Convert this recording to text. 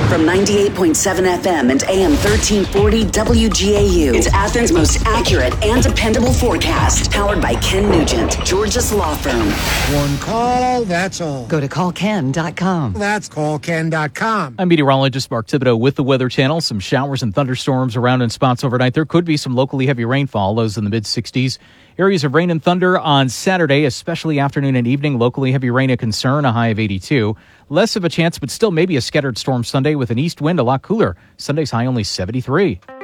From 98.7 FM and AM 1340 WGAU, it's Athens' most accurate and dependable forecast. Powered by Ken Nugent, Georgia's law firm. One call, that's all. Go to callken.com. That's callken.com. I'm meteorologist Mark Thibodeau with the Weather Channel. Some showers and thunderstorms around in spots overnight. There could be some locally heavy rainfall, lows in the mid-60s. Areas of rain and thunder on Saturday, especially afternoon and evening. Locally heavy rain a concern, a high of 82. Less of a chance, but still maybe a scattered storm Sunday with an east wind, a lot cooler. Sunday's high only 73.